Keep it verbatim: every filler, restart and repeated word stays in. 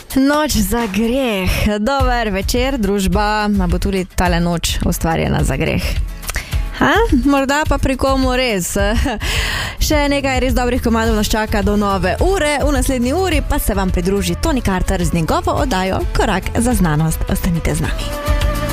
Noč za greh. Dober večer, družba. Ma bo tudi tale noč ustvarjena za greh? Ha? Morda pa pri komu res. Še nekaj res dobrih komadov nas čaka do nove ure. V naslednji uri pa se vam pridruži Toni Carter z njegovo oddajo Korak za znanost. Ostanite z nami.